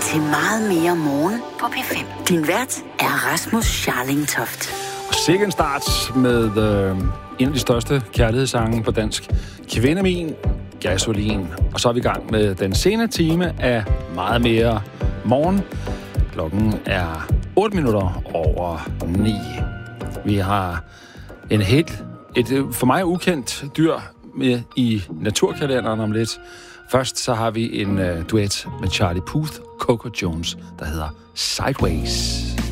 til Meget mere morgen på P5. Din vært er Rasmus Scharling-Toft. Sikke en start med en af de største kærlighedssange på dansk. Kvindemin, Gasolin. Og så er vi i gang med den sene time af Meget mere morgen. Klokken er 8 minutter over 9. Vi har et for mig ukendt dyr med i naturkalenderen om lidt. Først så har vi en duet med Charlie Puth, Coco Jones, der hedder Sideways.